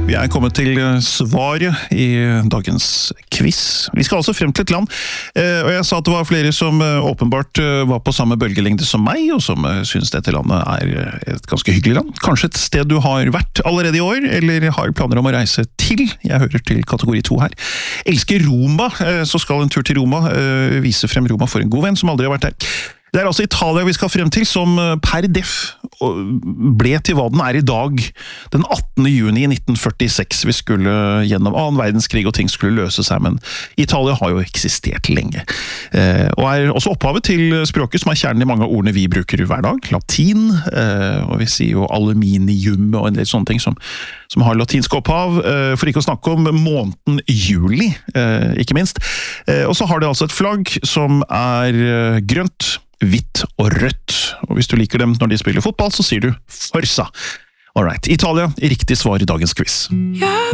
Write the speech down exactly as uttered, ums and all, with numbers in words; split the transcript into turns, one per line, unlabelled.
Vi er kommet til svaret i dagens quiz. Vi skal altså frem til et land, og jeg sa at det var flere som åpenbart var på samme bølgelengde som meg, og som synes dette landet er et ganske hyggelig land. Kanskje et sted du har vært allerede i år, eller har planer om å reise til. Jeg hører til kategori to her. Elsker Roma, så skal en tur til Roma vise frem Roma for en god venn som aldri har vært der. Det er altså Italia vi skal frem til, som per def ble til hva den er i dag, den attende juni nitten førtiseks. Vi skulle gjennom annen verdenskrig og ting skulle løse seg, men Italia har jo eksistert lenge. Og er også opphavet til språket som er kjernen i mange av ordene vi bruker hver dag, latin, og vi sier jo aluminium og en del sånne ting som, som har latinsk opphav, for ikke å snakke om måneden juli, ikke minst. Og så har det altså et flagg som er grønt, hvitt og rødt. Og hvis du liker dem når de spiller fotball, så sier du Forza. Alright, Italia, riktig svar i dagens quiz.